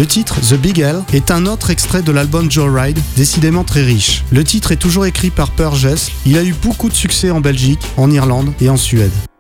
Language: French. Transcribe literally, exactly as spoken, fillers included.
Le titre The Big L est un autre extrait de l'album Joyride, décidément très riche. Le titre est toujours écrit par Purges, il a eu beaucoup de succès en Belgique, en Irlande et en Suède.